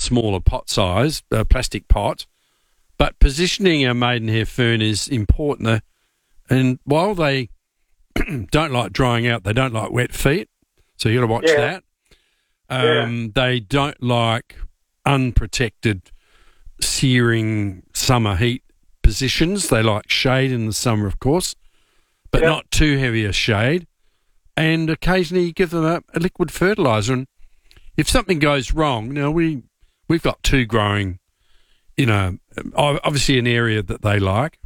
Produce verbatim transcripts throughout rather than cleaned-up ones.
smaller pot size, uh, plastic pot. But positioning our maidenhair fern is important. Uh, and while they don't like drying out, they don't like wet feet. So you got to watch Yeah. that. Um, Yeah. They don't like unprotected, searing summer heat positions. They like shade in the summer, of course, but Yeah. not too heavy a shade. And occasionally you give them a, a liquid fertiliser. And if something goes wrong, now we, we've got two growing, you know, obviously an area that they like.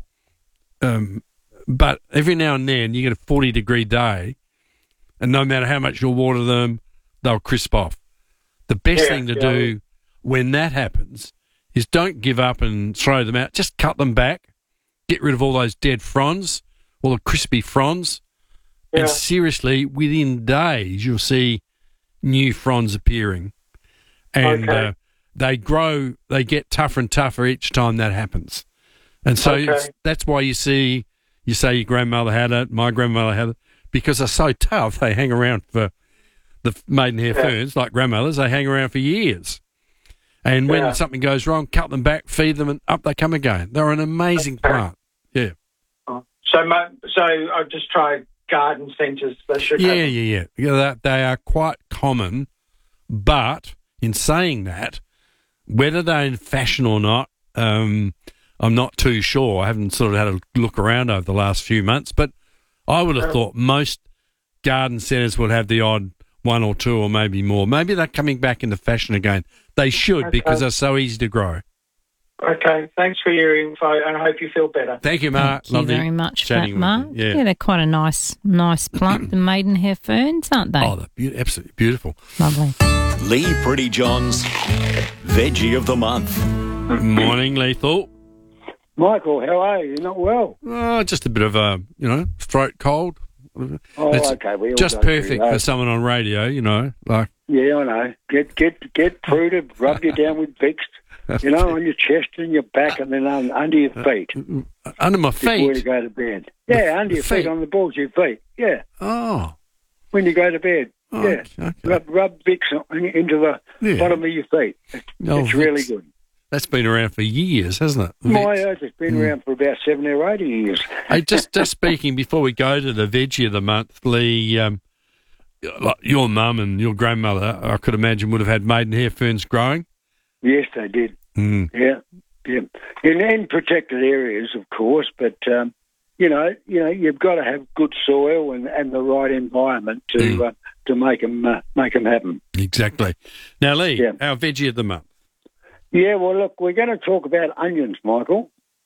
Um, but every now and then you get a forty degree day, and no matter how much you'll water them, they'll crisp off. The best Yeah, thing to yeah. do when that happens is don't give up and throw them out. Just cut them back, get rid of all those dead fronds, all the crispy fronds, Yeah. and seriously, within days, you'll see new fronds appearing. And Okay. uh, they grow, they get tougher and tougher each time that happens. And so Okay. it's, that's why you see, you say your grandmother had it, my grandmother had it, because they're so tough, they hang around for the maidenhair Yeah. ferns, like grandmothers, they hang around for years. And when Yeah. something goes wrong, cut them back, feed them, and up they come again. They're an amazing Okay. plant. Yeah. So, my, so I've just tried garden centres. They should Yeah, have yeah, them. yeah. yeah that, they are quite common, but in saying that, whether they're in fashion or not, um, I'm not too sure. I haven't sort of had a look around over the last few months, but I would have Yeah. thought most garden centres would have the odd one or two or maybe more. Maybe they're coming back into fashion again. They should, Okay. because they're so easy to grow. Okay, thanks for your info, and I hope you feel better. Thank you, Mark. Thank you Lovely very much for that, chatting with Mark. you. Yeah. Yeah. they're quite a nice, nice plant, the maidenhair ferns, aren't they? Oh, they're be- absolutely beautiful. Lovely. Lee Pretty John's Veggie of the Month. Morning, Lethal. Michael, how are you? You're not well. Oh, just a bit of a, you know, throat cold. Oh, It's okay. We all just go through perfect that. for someone on radio, you know, like Yeah, I know. Get get get through to rub you down with Vicks, you know, on your chest and your back, and then un, under your feet under my before you feet. go to bed. Yeah, under your feet. feet. on the balls of your feet. Yeah, Oh, when you go to bed. oh, yeah, okay. rub rub Vicks on- into the Yeah. bottom of your feet. It's, Oh, it's really Vicks. good. That's been around for years, hasn't it? My Vicks? earth has been Mm. around for about seventy or eighty years. Hey, just just speaking before we go to the veggie of the month, Lee, um, like your mum and your grandmother, I could imagine, would have had maidenhair ferns growing. Yes, they did. Mm. Yeah, yeah. In, in protected areas, of course, but um, you know, you know, you've got to have good soil and, and the right environment to Mm. uh, to make them uh, make them happen. Exactly. Now, Lee, Yeah. our veggie of the month. Yeah. Well, look, we're going to talk about onions, Michael.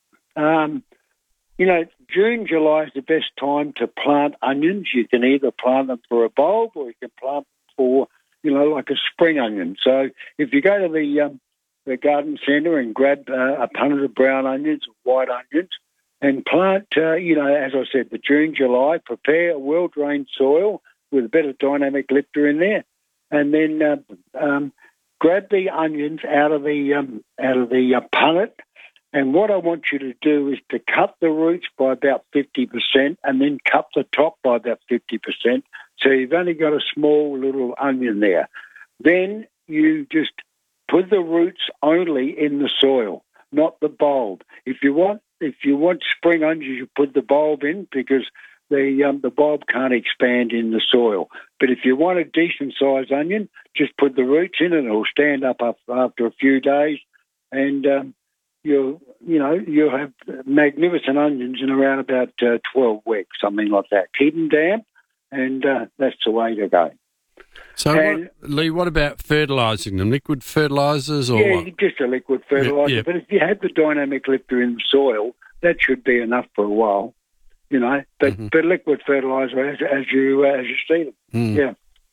Um, you know, June, July is the best time to plant onions. You can either plant them for a bulb or you can plant them for, you know, like a spring onion. So if you go to the um, the garden centre and grab uh, a punnet of brown onions, white onions, and plant, uh, you know, as I said, the June, July, prepare a well-drained soil with a bit of dynamic lifter in there, and then uh, um, grab the onions out of the um, out of the uh, punnet. And what I want you to do is to cut the roots by about fifty percent and then cut the top by about fifty percent. So you've only got a small little onion there. Then you just put the roots only in the soil, not the bulb. If you want, if you want spring onions, you put the bulb in because the um, the bulb can't expand in the soil. But if you want a decent sized onion, just put the roots in and it'll stand up after a few days, and um, you'll you know you'll have magnificent onions in around about uh, twelve weeks, something like that. Keep them damp, and uh, that's the way to go. So, And- what, Lee, what about fertilising them? Liquid fertilisers or Yeah, what? just a liquid fertiliser. Yeah, yeah. But if you have the dynamic lifter in the soil, that should be enough for a while, you know. But Mhm. but liquid fertiliser as, as you uh, as you see them, Mm. yeah.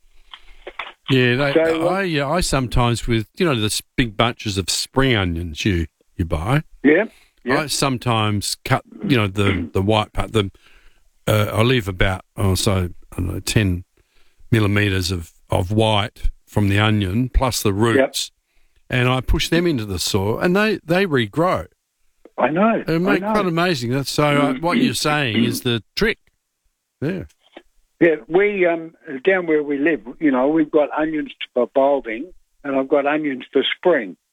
Yeah, they, So, uh, I yeah, I sometimes with you know the s- big bunches of spring onions you you buy. Yeah, yeah. I sometimes cut you know the the white part. The uh, I leave about oh so I don't know ten millimeters of, of white from the onion plus the roots, and I push them into the soil, and they they regrow. I know. It I make know. quite amazing. That's so. Uh, what you're saying is the trick. Yeah. Yeah, we um down where we live, you know, we've got onions for bulbing, and I've got onions for spring.